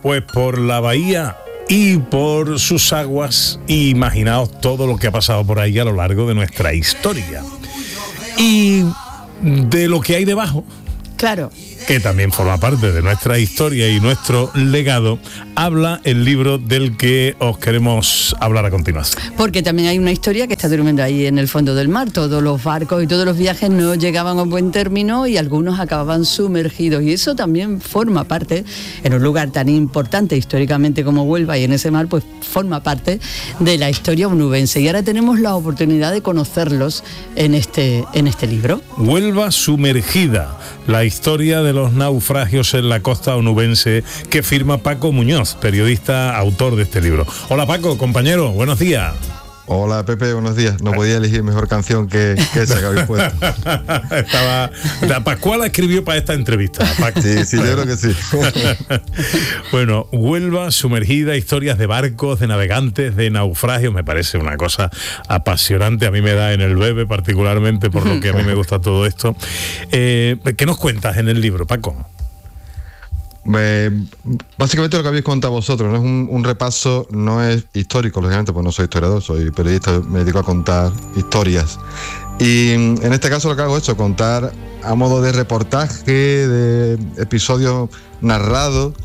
Pues por la bahía y por sus aguas, imaginaos todo lo que ha pasado por ahí a lo largo de nuestra historia. Y de lo que hay debajo, claro, que también forma parte de nuestra historia y nuestro legado, habla el libro del que os queremos hablar a continuación. Porque también hay una historia que está durmiendo ahí en el fondo del mar. Todos los barcos y todos los viajes no llegaban a un buen término y algunos acababan sumergidos. Y eso también forma parte, en un lugar tan importante históricamente como Huelva y en ese mar, pues forma parte de la historia onubense. Y ahora tenemos la oportunidad de conocerlos en este libro. Huelva sumergida, la historia de los naufragios en la costa onubense, que firma Paco Muñoz, periodista, autor de este libro. Hola Paco, compañero, buenos días. Hola Pepe, buenos días. No podía elegir mejor canción que esa que habéis puesto. La Pascuala escribió para esta entrevista. Sí, yo creo que sí. Bueno, Huelva sumergida, historias de barcos, de navegantes, de naufragios, me parece una cosa apasionante. A mí me da en el bebé, particularmente, por lo que a mí me gusta todo esto. ¿Qué nos cuentas en el libro, Paco? Básicamente lo que habéis contado vosotros, ¿no? Es un repaso, no es histórico, lógicamente, pues no soy historiador, soy periodista, me dedico a contar historias. Y en este caso lo que hago es eso, contar a modo de reportaje, de episodio narrado,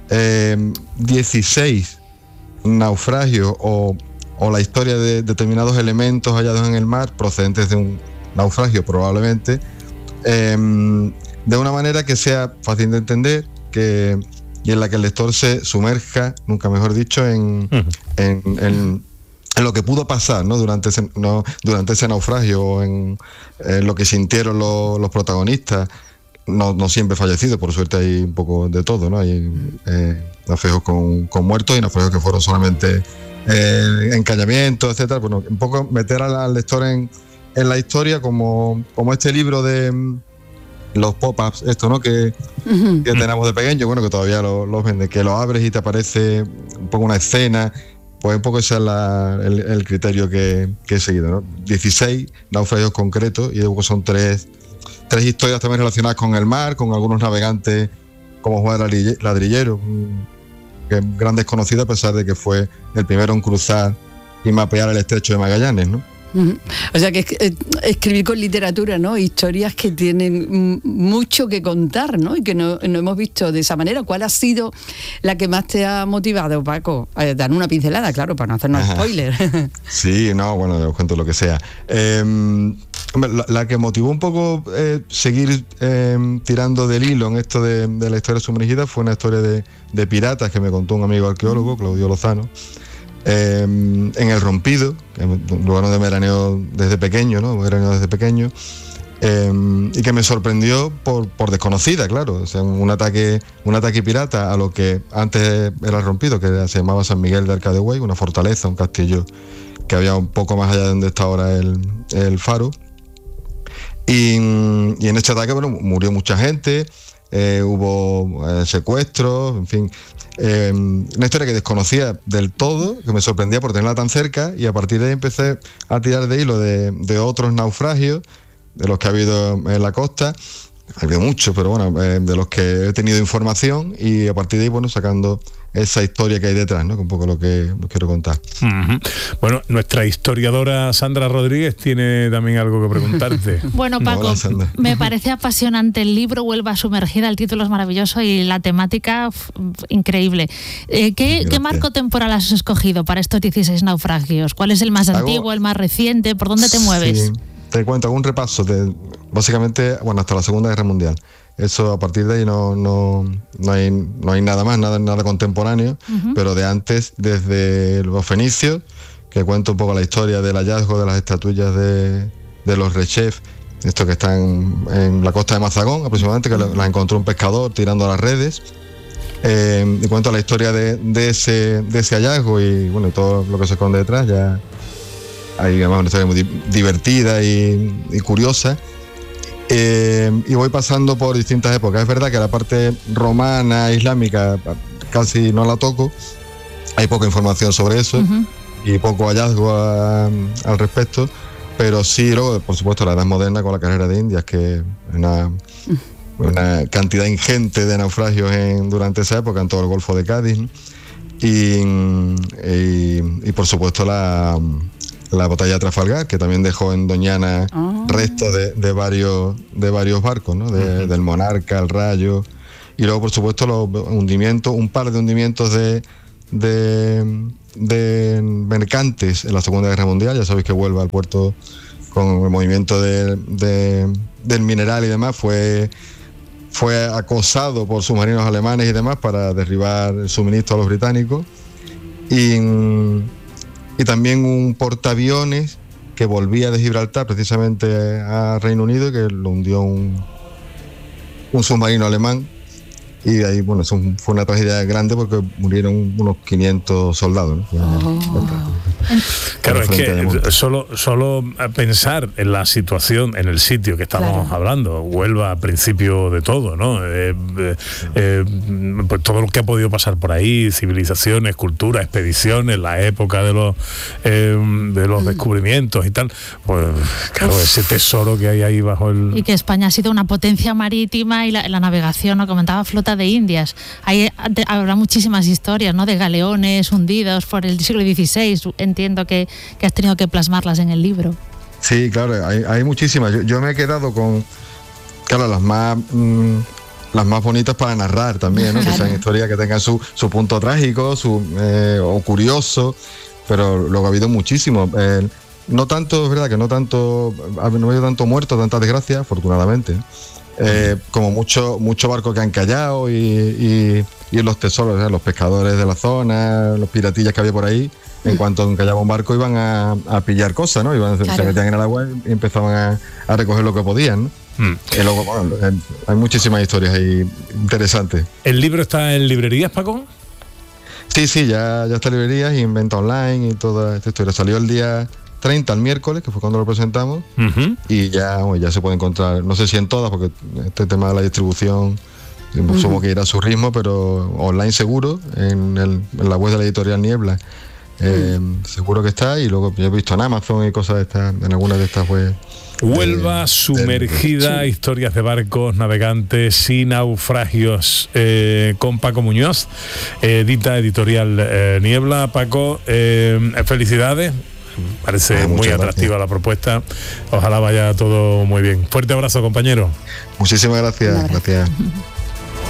16 naufragios o la historia de determinados elementos hallados en el mar, procedentes de un naufragio probablemente, de una manera que sea fácil de entender, y en la que el lector se sumerja, nunca mejor dicho, en lo que pudo pasar, ¿no? durante ese naufragio, o en lo que sintieron los protagonistas, no siempre fallecidos, por suerte hay un poco de todo, ¿no? Hay naufragios con muertos y naufragios que fueron solamente encallamientos, etcétera. Bueno, un poco meter al lector en la historia, como este libro de los pop-ups, esto, ¿no? Que tenemos de pequeño, bueno, que todavía los venden, que lo abres y te aparece un poco una escena, pues un poco ese es el criterio que he seguido, ¿no? 16 naufragios concretos y luego son tres historias también relacionadas con el mar, con algunos navegantes como Juan Ladrillero, que es gran desconocido a pesar de que fue el primero en cruzar y mapear el estrecho de Magallanes, ¿no? O sea que escribir con literatura, ¿no? Historias que tienen mucho que contar, ¿no? Y que no hemos visto de esa manera. ¿Cuál ha sido la que más te ha motivado, Paco? Dan una pincelada, claro, para no hacernos spoiler. Sí, no, bueno, os cuento lo que sea. La que motivó un poco seguir tirando del hilo en esto de la historia sumergida fue una historia de piratas que me contó un amigo arqueólogo, Claudio Lozano, en El Rompido, que es un lugar donde me veraneo desde pequeño, ¿no? Y que me sorprendió por desconocida, claro. O sea, un ataque pirata a lo que antes era El Rompido, que se llamaba San Miguel de Arcadeuey, una fortaleza, un castillo que había un poco más allá de donde está ahora el faro. Y en este ataque, bueno, murió mucha gente, hubo secuestros, en fin. Una historia que desconocía del todo, que me sorprendía por tenerla tan cerca, y a partir de ahí empecé a tirar de hilo de otros naufragios, de los que ha habido en la costa. Ha habido muchos, pero bueno, de los que he tenido información, y a partir de ahí, bueno, sacando esa historia que hay detrás, ¿no? Que un poco lo que os quiero contar. Uh-huh. Bueno, nuestra historiadora Sandra Rodríguez tiene también algo que preguntarte. Bueno, Paco, hola, me parece apasionante el libro, Huelva sumergida, el título es maravilloso y la temática increíble. ¿Qué marco temporal has escogido para estos 16 naufragios? ¿Cuál es el más antiguo, el más reciente? ¿Por dónde te mueves? Sí, te cuento, hago un repaso básicamente, bueno, hasta la Segunda Guerra Mundial. Eso, a partir de ahí no hay nada más, nada contemporáneo, pero de antes, desde los fenicios, que cuento un poco la historia del hallazgo de las estatuillas de los rechefs, estos que están en la costa de Mazagón aproximadamente, que las encontró un pescador tirando a las redes, y cuento la historia de ese hallazgo y bueno, todo lo que se esconde detrás. Ya hay además una historia muy divertida y curiosa. Y voy pasando por distintas épocas. Es verdad que la parte romana, islámica, casi no la toco. Hay poca información sobre eso y poco hallazgo al respecto. Pero sí, luego, por supuesto, la edad moderna con la carrera de Indias, que es una una cantidad ingente de naufragios durante esa época en todo el Golfo de Cádiz, ¿no? Y por supuesto la batalla de Trafalgar, que también dejó en Doñana restos de varios barcos, ¿no? Del Monarca, el Rayo, y luego por supuesto los hundimientos, un par de hundimientos de mercantes en la Segunda Guerra Mundial. Ya sabéis que Huelva, al puerto, con el movimiento del mineral y demás, fue acosado por submarinos alemanes y demás para derribar el suministro a los británicos, y también un portaaviones que volvía de Gibraltar precisamente a Reino Unido y que lo hundió un submarino alemán. Y de ahí, bueno, eso fue una tragedia grande porque murieron unos 500 soldados, ¿no? Claro, es que solo pensar en la situación, en el sitio que estamos hablando, Huelva, principio de todo, ¿no? Pues todo lo que ha podido pasar por ahí, civilizaciones, cultura, expediciones, la época de los descubrimientos y tal, pues claro, ese tesoro que hay ahí bajo el... Y que España ha sido una potencia marítima y la navegación, ¿no? Comentaba Flota de Indias. Ahí habrá muchísimas historias, ¿no? De galeones hundidos por el siglo XVI. Entiendo que has tenido que plasmarlas en el libro. Sí, claro, hay muchísimas. Yo me he quedado con, claro, las más bonitas para narrar también, ¿no? Claro. Que sean historias que tengan su punto trágico, o curioso, pero luego ha habido muchísimo. No tanto, es verdad que no ha habido tanto muerto, tanta desgracia, afortunadamente. Como mucho barco que han callado y los tesoros, los pescadores de la zona, los piratillas que había por ahí, en cuanto encallaba un barco iban a pillar cosas, ¿no? Se metían en el agua y empezaban a recoger lo que podían, ¿no? Y luego, bueno, hay muchísimas historias ahí interesantes. ¿El libro está en librerías, Paco? Sí, ya está en librerías y en venta online y toda esta historia. Salió el día 30, el miércoles, que fue cuando lo presentamos, y ya se puede encontrar, no sé si en todas, porque este tema de la distribución supongo que irá a su ritmo, pero online seguro, en la web de la editorial Niebla, seguro que está, y luego yo he visto en Amazon y cosas de estas, en algunas de estas webs. Huelva sumergida, historias de barcos, navegantes y naufragios, con Paco Muñoz, edita editorial Niebla. Paco, felicidades. Parece muy atractiva la propuesta. Ojalá vaya todo muy bien. Fuerte abrazo, compañero. Muchísimas gracias.